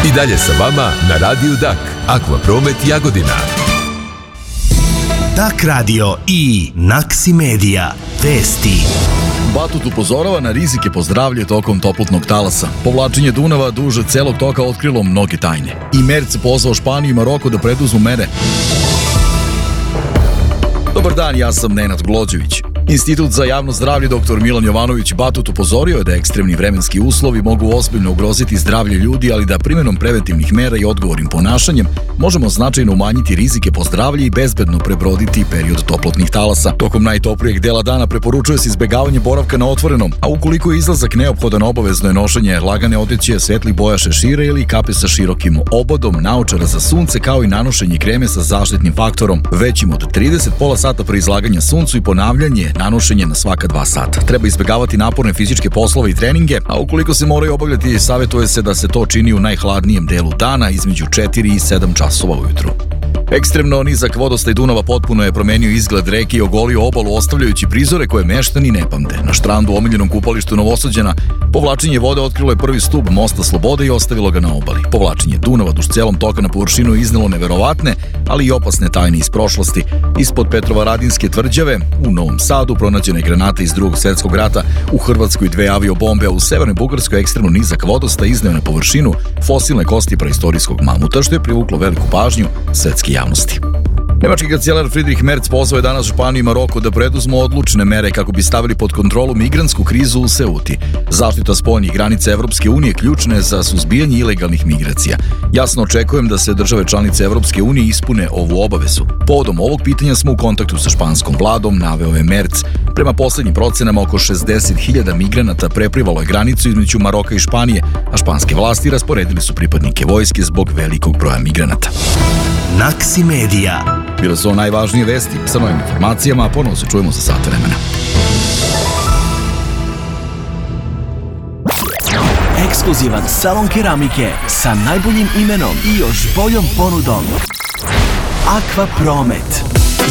I dalje sa vama na Radiju Dak, Akvapromet Jagodina. Dak radio i Naksi Medija. Vesti. Batut upozorava na rizike po zdravlje tokom toplotnog talasa. Povlačenje Dunava duže celog toka otkrilo mnoge tajne. I Merc pozvao Španiju i Maroko da preduzmu mere. Dobar dan, ja sam Nenad Glođević. Institut za javno zdravlje dr. Milan Jovanović Batut upozorio je da ekstremni vremenski uslovi mogu ozbiljno ugroziti zdravlje ljudi, ali da primjenom preventivnih mera i odgovornim ponašanjem možemo značajno umanjiti rizike po zdravlje i bezbedno prebroditi period toplotnih talasa. Tokom najtoplijeg dela dana preporučuje se izbegavanje boravka na otvorenom, a ukoliko je izlazak neophodan, obavezno je nošenje lagane odeće, svetlih boja šešira ili kape sa širokim obodom, naočara za sunce, kao i nanošenje kreme sa zaštitnim faktorom većim od 30 pola sata pre izlaganja suncu i ponavljanje nanošenje na svaka 2 sata. Treba izbegavati naporne fizičke poslove i treninge, a ukoliko se moraju obavljati, savjetuje se da se to čini u najhladnijem delu dana između 4 i 7 časova ujutru. Ekstremno nizak vodostaj Dunava potpuno je promenio izgled reke i ogolio obalu, ostavljajući prizore koje meštani ne pamte. Na štrandu omiljenom kupalištu Novosađana povlačenje vode otkrilo je prvi stub mosta Slobode i ostavilo ga na obali. Povlačenje Dunava duž celom toka na površinu je iznelo neverovatne, ali i opasne tajne iz prošlosti. Ispod Petrovaradinske tvrđave u Novom Sadu pronađena je granata iz Drugog svjetskog rata, u Hrvatskoj 2 aviobombe, a u severnoj Bugarskoj ekstremno nizak vodostaj izneo na površinu fosilne kosti praistorijskog mamuta, što je privuklo veliku pažnju svetske javnosti. Nemački kancelar Friedrich Merz pozvao je danas Španiju i Maroko da preduzmu odlučne mere kako bi stavili pod kontrolu migrantsku krizu u Seuti. Zaštita spoljnih granica Evropske unije ključna je za suzbijanje ilegalnih migracija. Jasno očekujem da se države članice Evropske unije ispune ovu obavezu. Povodom ovog pitanja smo u kontaktu sa španskom vladom, naveo je Merz. Prema poslednjim procenama, oko 60.000 migranata preplivalo je granicu između Maroka i Španije, a španske vlasti rasporedili su pripadnike vojske zbog velikog broja migranata. Naksi Medija. Bile su najvažnije vesti sa novim informacijama, a ponovo se čujemo za sat vremena. Ekskluzivan salon keramike sa najboljim imenom i još boljom ponudom. Akvapromet.